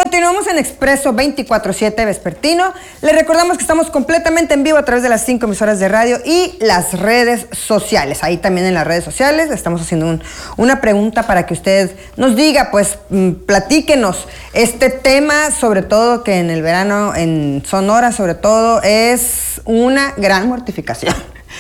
Continuamos en Expreso 24/7 Vespertino. Les recordamos que estamos completamente en vivo a través de las 5 emisoras de radio y las redes sociales. Ahí también en las redes sociales le estamos haciendo una pregunta para que usted nos diga, pues platíquenos este tema, sobre todo que en el verano en Sonora, sobre todo, es una gran mortificación.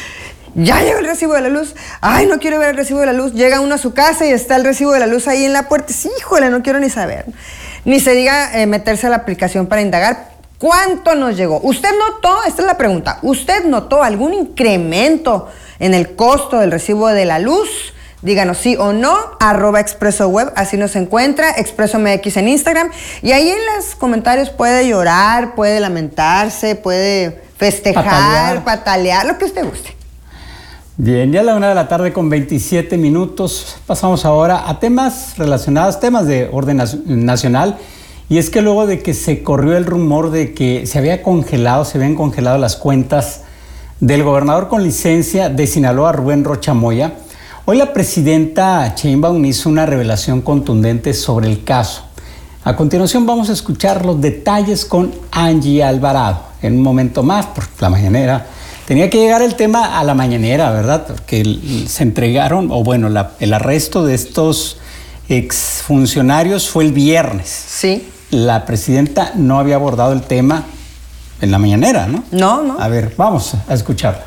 Ya llegó el recibo de la luz. Ay, no quiero ver el recibo de la luz. Llega uno a su casa y está el recibo de la luz ahí en la puerta. Sí, híjole, no quiero ni saber. Ni se diga meterse a la aplicación para indagar cuánto nos llegó. ¿Usted notó? Esta es la pregunta. ¿Usted notó algún incremento en el costo del recibo de la luz? Díganos sí o no, @ExpresoWeb, así nos encuentra, ExpresoMX en Instagram. Y ahí en los comentarios puede llorar, puede lamentarse, puede festejar, patalear, lo que usted guste. Bien, ya a la 1:27 p.m. Pasamos ahora a temas relacionados, temas de orden nacional. Y es que luego de que se corrió el rumor de que se habían congelado las cuentas del gobernador con licencia de Sinaloa, Rubén Rocha Moya, hoy la presidenta Sheinbaum hizo una revelación contundente sobre el caso. A continuación vamos a escuchar los detalles con Angie Alvarado. En un momento más, por la mañanera. Tenía que llegar el tema a la mañanera, ¿verdad? Porque se entregaron, el arresto de estos exfuncionarios fue el viernes. Sí. La presidenta no había abordado el tema en la mañanera, ¿no? No. A ver, vamos a escucharla.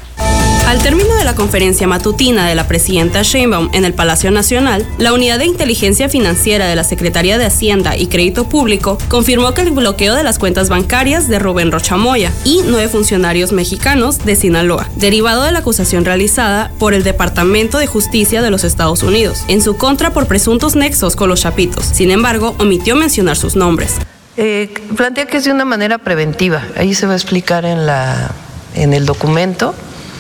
Al término de la conferencia matutina de la presidenta Sheinbaum en el Palacio Nacional, la Unidad de Inteligencia Financiera de la Secretaría de Hacienda y Crédito Público confirmó que el bloqueo de las cuentas bancarias de Rubén Rocha Moya y 9 funcionarios mexicanos de Sinaloa, derivado de la acusación realizada por el Departamento de Justicia de los Estados Unidos, en su contra por presuntos nexos con los Chapitos. Sin embargo, omitió mencionar sus nombres. Plantea que es de una manera preventiva. Ahí se va a explicar en el documento.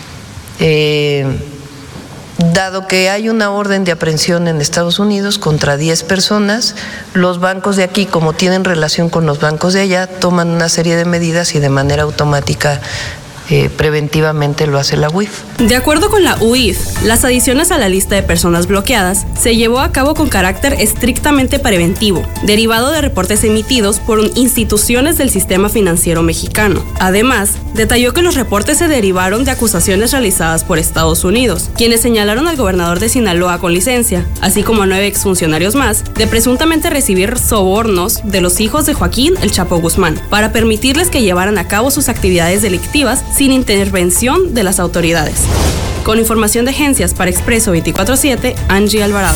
Dado que hay una orden de aprehensión en Estados Unidos contra 10 personas, los bancos de aquí, como tienen relación con los bancos de allá, toman una serie de medidas y de manera automática preventivamente lo hace la UIF. De acuerdo con la UIF, las adiciones a la lista de personas bloqueadas se llevó a cabo con carácter estrictamente preventivo, derivado de reportes emitidos por instituciones del sistema financiero mexicano. Además, detalló que los reportes se derivaron de acusaciones realizadas por Estados Unidos, quienes señalaron al gobernador de Sinaloa con licencia, así como a 9 exfuncionarios más, de presuntamente recibir sobornos de los hijos de Joaquín El Chapo Guzmán, para permitirles que llevaran a cabo sus actividades delictivas sin intervención de las autoridades. Con información de agencias para Expreso 24/7, Angie Alvarado.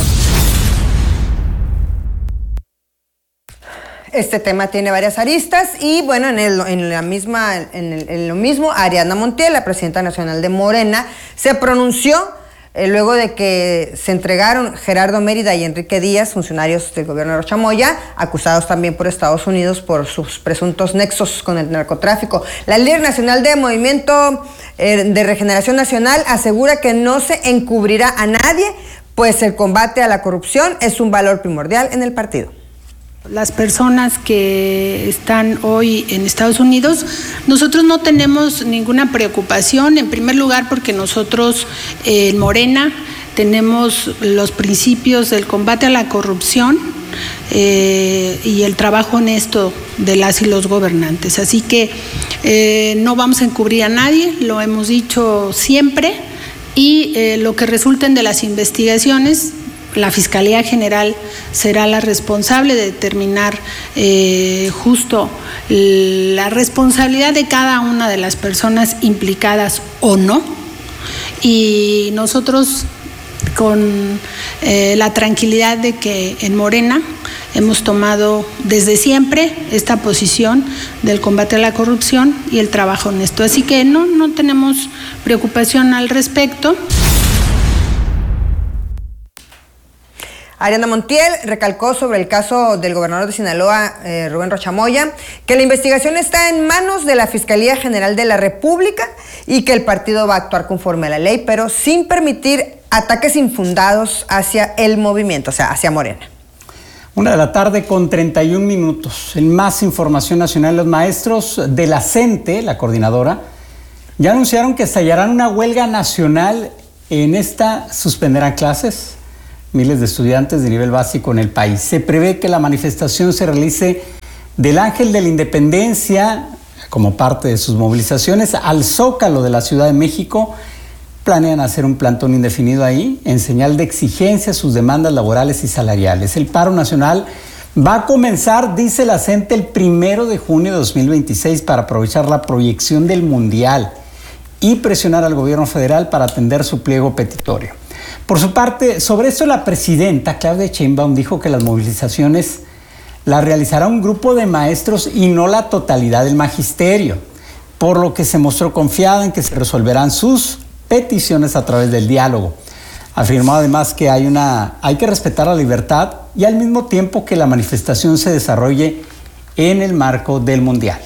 Este tema tiene varias aristas y bueno, en lo mismo, Ariadna Montiel, la presidenta nacional de Morena, se pronunció luego de que se entregaron Gerardo Mérida y Enrique Díaz, funcionarios del gobierno de Rocha Moya, acusados también por Estados Unidos por sus presuntos nexos con el narcotráfico. La líder nacional de Movimiento de Regeneración Nacional asegura que no se encubrirá a nadie, pues el combate a la corrupción es un valor primordial en el partido. Las personas que están hoy en Estados Unidos, nosotros no tenemos ninguna preocupación, en primer lugar porque nosotros en Morena tenemos los principios del combate a la corrupción y el trabajo honesto de las y los gobernantes. Así que no vamos a encubrir a nadie, lo hemos dicho siempre, y lo que resulten de las investigaciones, la Fiscalía General será la responsable de determinar justo la responsabilidad de cada una de las personas implicadas o no. Y nosotros con la tranquilidad de que en Morena hemos tomado desde siempre esta posición del combate a la corrupción y el trabajo honesto. Así que no tenemos preocupación al respecto. Ariadna Montiel recalcó sobre el caso del gobernador de Sinaloa, Rubén Rocha Moya, que la investigación está en manos de la Fiscalía General de la República y que el partido va a actuar conforme a la ley, pero sin permitir ataques infundados hacia el movimiento, o sea, hacia Morena. 1:31 p.m. En más información nacional, los maestros de la CENTE, la coordinadora, ya anunciaron que estallarán una huelga nacional. En esta suspenderán clases. miles de estudiantes de nivel básico en el país. Se prevé que la manifestación se realice del Ángel de la Independencia, como parte de sus movilizaciones, al Zócalo de la Ciudad de México. Planean hacer un plantón indefinido ahí, en señal de exigencia a sus demandas laborales y salariales. El paro nacional va a comenzar, dice la CENTE, el 1 de junio de 2026 para aprovechar la proyección del Mundial y presionar al gobierno federal para atender su pliego petitorio. Por su parte, sobre esto la presidenta Claudia Sheinbaum dijo que las movilizaciones las realizará un grupo de maestros y no la totalidad del magisterio, por lo que se mostró confiada en que se resolverán sus peticiones a través del diálogo. Afirmó además que hay que respetar la libertad y al mismo tiempo que la manifestación se desarrolle en el marco del Mundial.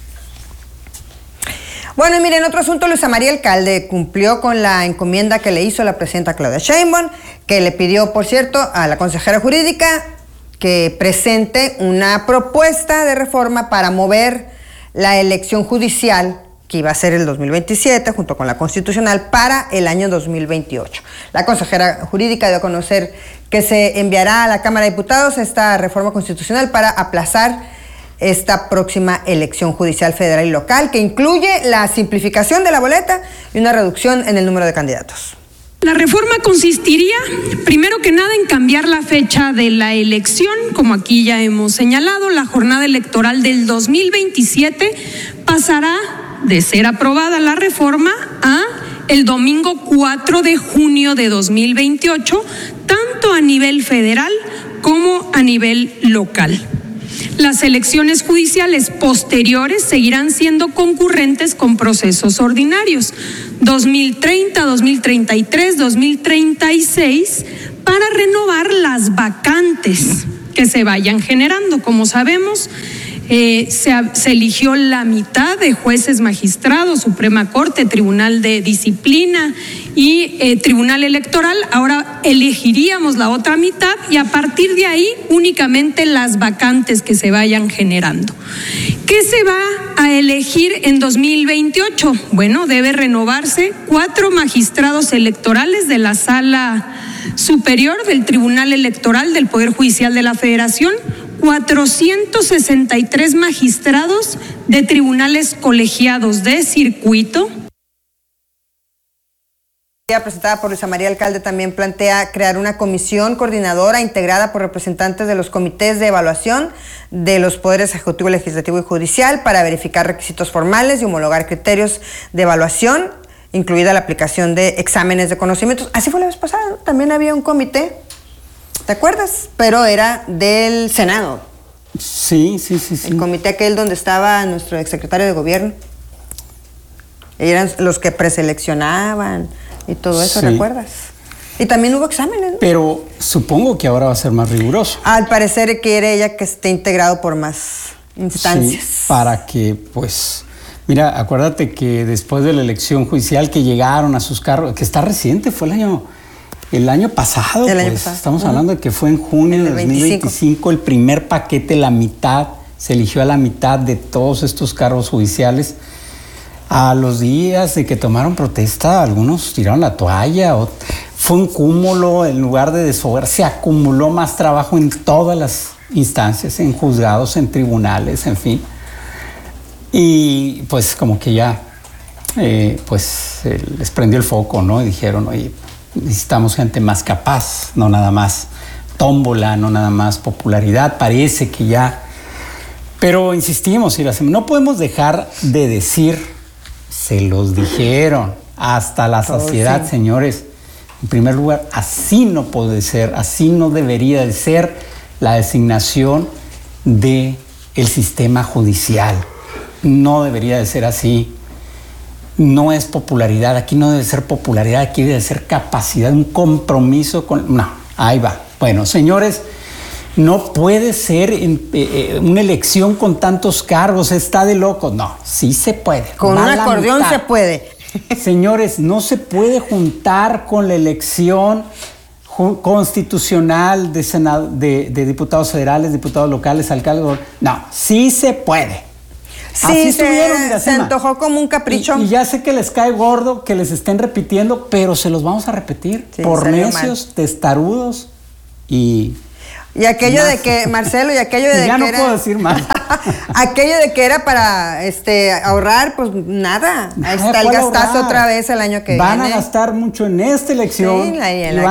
Bueno, y miren, otro asunto, Luisa María Alcalde cumplió con la encomienda que le hizo la presidenta Claudia Sheinbaum, que le pidió, por cierto, a la consejera jurídica que presente una propuesta de reforma para mover la elección judicial que iba a ser el 2027, junto con la constitucional, para el año 2028. La consejera jurídica dio a conocer que se enviará a la Cámara de Diputados esta reforma constitucional para aplazar esta próxima elección judicial federal y local, que incluye la simplificación de la boleta y una reducción en el número de candidatos. La reforma consistiría, primero que nada, en cambiar la fecha de la elección. Como aquí ya hemos señalado, la jornada electoral del 2027 pasará de ser aprobada la reforma a el domingo 4 de junio de 2028, tanto a nivel federal como a nivel local. Las elecciones judiciales posteriores seguirán siendo concurrentes con procesos ordinarios, 2030, 2033, 2036, para renovar las vacantes que se vayan generando. Como sabemos, se eligió la mitad de jueces magistrados, Suprema Corte, Tribunal de Disciplina y Tribunal Electoral. Ahora elegiríamos la otra mitad y a partir de ahí únicamente las vacantes que se vayan generando. ¿Qué se va a elegir en 2028? Bueno, debe renovarse 4 magistrados electorales de la Sala Superior del Tribunal Electoral del Poder Judicial de la Federación, 463 magistrados de tribunales colegiados de circuito. Presentada por Luisa María Alcalde también plantea crear una comisión coordinadora integrada por representantes de los comités de evaluación de los poderes ejecutivo, legislativo y judicial para verificar requisitos formales y homologar criterios de evaluación, incluida la aplicación de exámenes de conocimientos. Así fue la vez pasada, ¿no? También había un comité, ¿te acuerdas? Pero era del Senado. Sí. El comité aquel donde estaba nuestro exsecretario de gobierno. Eran los que preseleccionaban y todo eso, sí. ¿Recuerdas? Y también hubo exámenes, ¿no? Pero supongo que ahora va a ser más riguroso. Al parecer quiere ella que esté integrado por más instancias. Sí, para que, pues... Mira, acuérdate que después de la elección judicial que llegaron a sus cargos, que está reciente, fue el año pasado. Estamos hablando de que fue en junio de 2025 el primer paquete, la mitad, se eligió a la mitad de todos estos cargos judiciales. A los días de que tomaron protesta, algunos tiraron la toalla. Fue un cúmulo, en lugar de desfogar, se acumuló más trabajo en todas las instancias, en juzgados, en tribunales, en fin. Y pues como que ya, les prendió el foco, ¿no? Y dijeron, oye, necesitamos gente más capaz, no nada más tómbola, no nada más popularidad, parece que ya. Pero insistimos, no podemos dejar de decir, se los dijeron hasta la saciedad, sí. Señores. En primer lugar, así no puede ser, así no debería de ser la designación del sistema judicial. No debería de ser así. No es popularidad, aquí no debe ser popularidad, aquí debe ser capacidad, un compromiso con... No, ahí va. Bueno, señores, no puede ser una elección con tantos cargos, está de locos. No, sí se puede. Con un acordeón se puede. Señores, no se puede juntar con la elección constitucional de diputados federales, diputados locales, alcaldes. No, sí se puede. Sí, se antojó como un capricho. Y ya sé que les cae gordo que les estén repitiendo, pero se los vamos a repetir. Sí, por necios, testarudos, y aquello más. de que, Marcelo, y aquello de ya que no era, puedo decir más. aquello de que era para ahorrar, pues nada. Ahí está el ¿cuál gastazo ahorrar? otra vez el año que Van viene. a gastar mucho en esta elección. Sí, y la